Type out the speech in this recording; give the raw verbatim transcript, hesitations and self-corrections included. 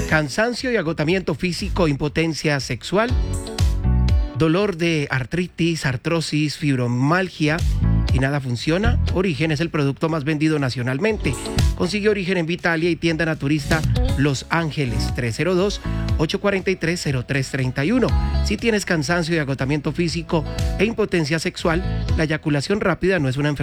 Cansancio y agotamiento físico, impotencia sexual, dolor de artritis, artrosis, fibromialgia y nada funciona. Origen es el producto más vendido nacionalmente. Consigue Origen en Vitalia y tienda naturista Los Ángeles, tres cero dos, ocho cuatro tres, cero tres tres uno. Si tienes cansancio y agotamiento físico e impotencia sexual, la eyaculación rápida no es una enfermedad